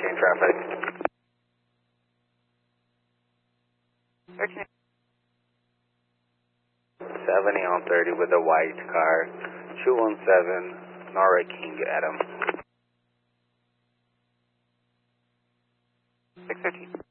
chain traffic. 13. 70 on 30 with a white car. 217 Nora King Adam. 613.